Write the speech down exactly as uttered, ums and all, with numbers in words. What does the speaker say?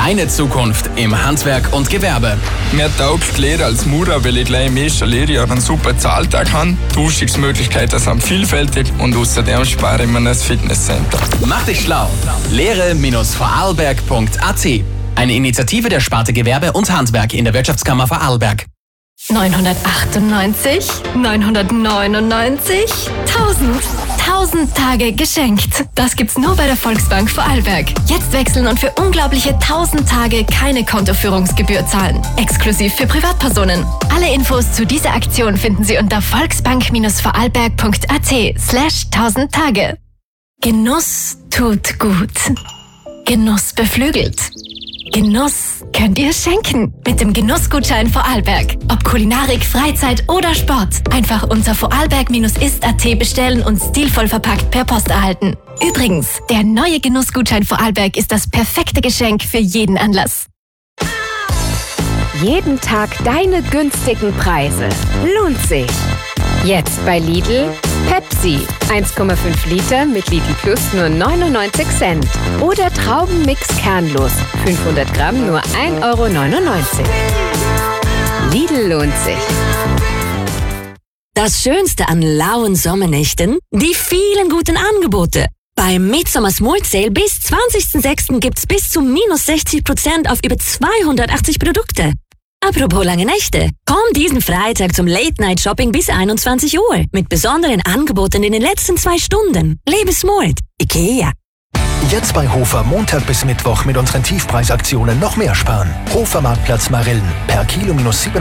Deine Zukunft im Handwerk und Gewerbe. Mir taugt die Lehre als Maurer, weil ich gleich im ersten Lehrjahr einen super Zahltag habe. Die Ausstiegsmöglichkeiten sind vielfältig und außerdem spare ich mir ein Fitnesscenter. Mach dich schlau. Lehre Vorarlberg Punkt a t. Eine Initiative der Sparte Gewerbe und Handwerk in der Wirtschaftskammer Vorarlberg. neunhundertachtundneunzig, neunhundertneunundneunzig, tausend. tausend Tage geschenkt. Das gibt's nur bei der Volksbank Vorarlberg. Jetzt wechseln und für unglaubliche tausend Tage keine Kontoführungsgebühr zahlen. Exklusiv für Privatpersonen. Alle Infos zu dieser Aktion finden Sie unter volksbank Vorarlberg Punkt a t slash tausend Tage. Genuss tut gut. Genuss beflügelt. Genuss könnt ihr schenken mit dem Genussgutschein Vorarlberg. Ob Kulinarik, Freizeit oder Sport. Einfach unter vorarlberg ist punkt a t bestellen und stilvoll verpackt per Post erhalten. Übrigens, der neue Genussgutschein Vorarlberg ist das perfekte Geschenk für jeden Anlass. Jeden Tag deine günstigen Preise. Lohnt sich. Jetzt bei Lidl Pepsi. eins Komma fünf Liter mit Lidl Plus nur neunundneunzig Cent. Oder Traubenmix kernlos. fünfhundert Gramm nur ein Euro neunundneunzig. Lidl lohnt sich. Das Schönste an lauen Sommernächten? Die vielen guten Angebote. Beim Midsommar Smart Sale bis zwanzigsten sechsten gibt's bis zu minus sechzig Prozent auf über zweihundertachtzig Produkte. Apropos lange Nächte. Komm diesen Freitag zum Late-Night-Shopping bis einundzwanzig Uhr mit besonderen Angeboten in den letzten zwei Stunden. Lebe smart. IKEA. Jetzt bei Hofer Montag bis Mittwoch mit unseren Tiefpreisaktionen noch mehr sparen. Hofer Marktplatz Marillen per Kilo minus sieben